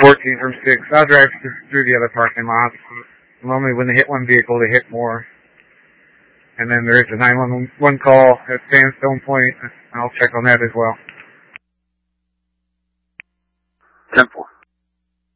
14 from 6. I'll drive through the other parking lots. Normally when they hit one vehicle, they hit more. And then there is a 911 call at Sandstone Point. I'll check on that as well. 10-4.